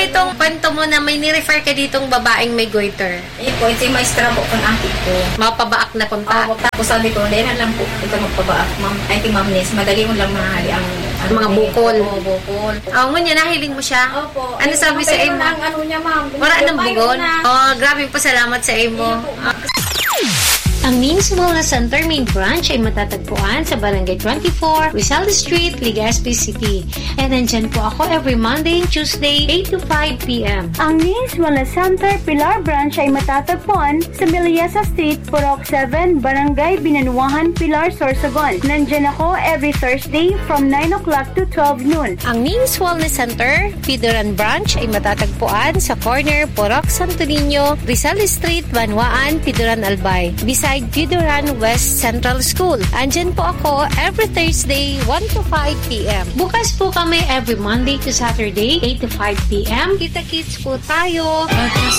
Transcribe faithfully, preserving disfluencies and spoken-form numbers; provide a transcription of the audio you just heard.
itong kwento mo na may ni-refer ka ditong babaeng may goiter? Eh po, ito yung maestra po kung akin ko. Mapabaak na punta? Oo, tapos sabi ko, hindi na lang po ito magpabaak. Ma'am, I think Ma'am Nes, madali mo lang mahali ang ano, mga bukol. Oo, bukol. Oo, ngunya, nahiling mo siya? Opo. Ano eh, sabi sa pero imo? Ang ano niya, ma'am. Wala nang Ayaw bukol? na. Oh, grabe po, salamat sa imo. Ang Nins Wellness Center main branch ay matatagpuan sa Barangay twenty-four, Rizal Street, Legazpi City. And nandyan po ako every Monday and Tuesday, eight to five p.m. Ang Nins Wellness Center Pilar branch ay matatagpuan sa Miliasa Street, Purok seven, Barangay Binanuahan, Pilar, Sorsogon. Nandyan ako every Thursday from nine o'clock to twelve noon. Ang Nins Wellness Center, Pidoran branch ay matatagpuan sa corner Purok Santo Niño, Rizal Street, Banwaan, Pidoran Albay. Beside Pidoran West Central School. Andyan po ako every Thursday, one to five p.m. Bukas po kami every Monday to Saturday, eight to five p.m. Kita-kits po tayo.